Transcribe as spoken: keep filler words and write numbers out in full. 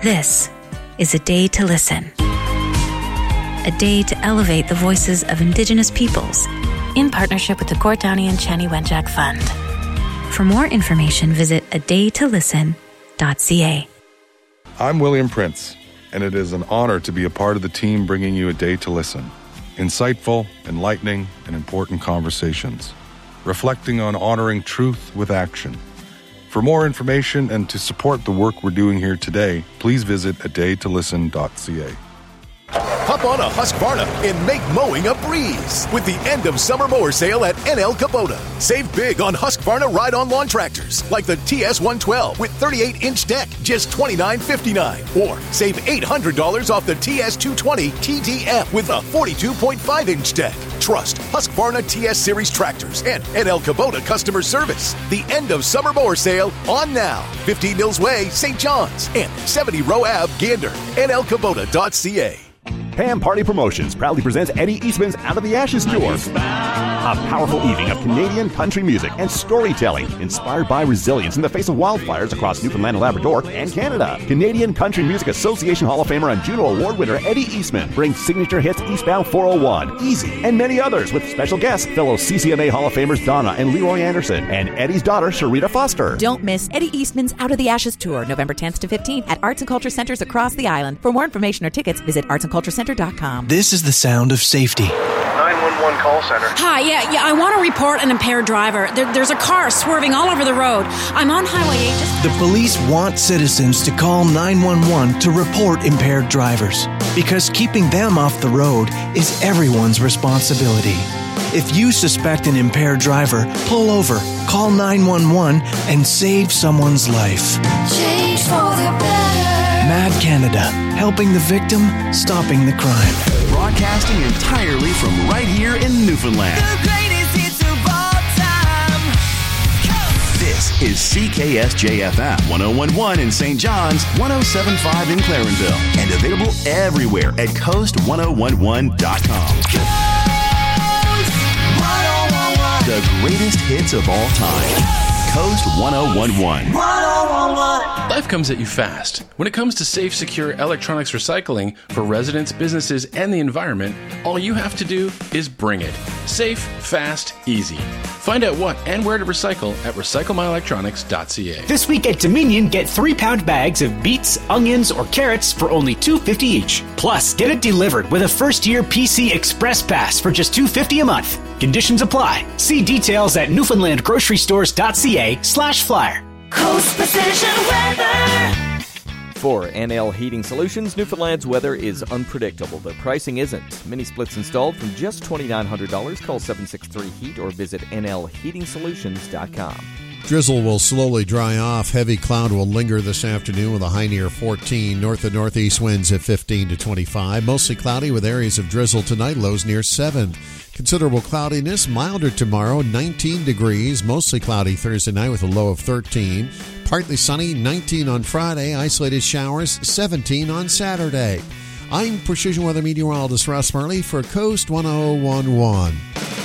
This is A Day to Listen. A day to elevate the voices of Indigenous peoples in partnership with the Gord Downie and Chani Wenjack Fund. For more information, visit a day to listen dot c a. I'm William Prince, and it is an honor to be a part of the team bringing you A Day to Listen. Insightful, enlightening, and important conversations, reflecting on honoring truth with action. For more information and to support the work we're doing here today, please visit a day to listen dot c a. Hop on a Husqvarna and make mowing a breeze with the end of summer mower sale at N L Kubota. Save big on Husqvarna ride-on lawn tractors like the T S one twelve with thirty-eight inch deck, just twenty-nine fifty-nine. Or save eight hundred dollars off the T S two twenty T D F with a forty-two point five inch deck. Trust Husqvarna T S Series tractors and N L Kubota customer service. The end of summer mower sale on now. fifteen Mills Way, Saint John's, and seventy Row Ave, Gander. N L Kubota dot c a. Pam Party Promotions proudly presents Eddie Eastman's Out of the Ashes Tour. A powerful evening of Canadian country music and storytelling inspired by resilience in the face of wildfires across Newfoundland and Labrador and Canada. Canadian Country Music Association Hall of Famer and Juno Award winner Eddie Eastman brings signature hits Eastbound four oh one, Easy, and many others with special guests, fellow C C M A Hall of Famers Donna and Leroy Anderson, and Eddie's daughter Sharita Foster. Don't miss Eddie Eastman's Out of the Ashes Tour, November tenth to fifteenth at Arts and Culture Centers across the island. For more information or tickets, visit arts and culture center dot com. This is the sound of safety. nine one one call center. Hi, yeah, yeah, I want to report an impaired driver. There, there's a car swerving all over the road. I'm on Highway eight. Just... The police want citizens to call nine one one to report impaired drivers, because keeping them off the road is everyone's responsibility. If you suspect an impaired driver, pull over, call nine one one, and save someone's life. Change for the better. Mad Canada, helping the victim, stopping the crime. Broadcasting entirely from right here in Newfoundland. The greatest hits of all time. Coast. This is C K S J F M one oh one point one in Saint John's, one oh seven point five in Clarenville, and available everywhere at coast ten eleven dot com. Coast one oh one one. The greatest hits of all time. Coast ten eleven. one oh one one. Life comes at you fast. When it comes to safe, secure electronics recycling for residents, businesses, and the environment, all you have to do is bring it. Safe, fast, easy. Find out what and where to recycle at recycle my electronics dot c a. This week at Dominion, get three pound bags of beets, onions, or carrots for only two dollars and fifty cents each. Plus, get it delivered with a first-year P C Express Pass for just two dollars and fifty cents a month. Conditions apply. See details at newfoundland grocery stores dot c a slash flyer. Coast Precision Weather. For N L Heating Solutions, Newfoundland's weather is unpredictable, but pricing isn't. Mini splits installed from just two thousand nine hundred dollars. Call seven six three heat or visit N L heating solutions dot com. Drizzle will slowly dry off. Heavy cloud will linger this afternoon with a high near fourteen. North and northeast winds at fifteen to twenty-five. Mostly cloudy with areas of drizzle tonight. Lows near seven. Considerable cloudiness. Milder tomorrow. nineteen degrees. Mostly cloudy Thursday night with a low of thirteen. Partly sunny. nineteen on Friday. Isolated showers. seventeen on Saturday. I'm Precision Weather Meteorologist Russ Murley for Coast ten eleven.